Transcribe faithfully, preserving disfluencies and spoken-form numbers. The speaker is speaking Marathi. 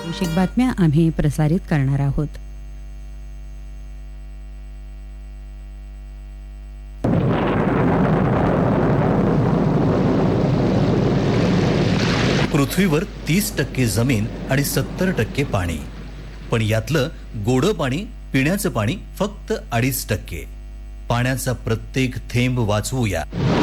प्रादेशिक बातम्या आम्ही प्रसारित करणार आहोत. पृथ्वीवर तीस टक्के जमीन आणि सत्तर टक्के पाणी, पण यातलं गोडं पाणी, पिण्याचं पाणी फक्त अडीच टक्के. पाण्याचा प्रत्येक थेंब वाचवूया.